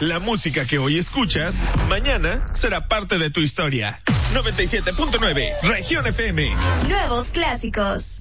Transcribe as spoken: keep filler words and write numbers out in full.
La música que hoy escuchas, mañana será parte de tu historia. noventa y siete punto nueve, Región F M. Nuevos clásicos.